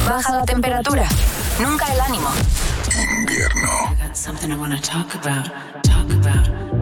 Baja la temperatura, nunca el ánimo. Invierno. I got something I wanna talk about.